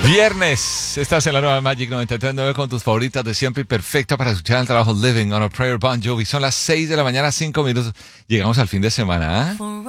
Viernes, estás en la nueva Magic 93.9 con tus favoritas de siempre y perfecta para escuchar el trabajo Living on a Prayer Bon Jovi. Son las 6 de la mañana, 5 minutos. Llegamos al fin de semana, ¿ah?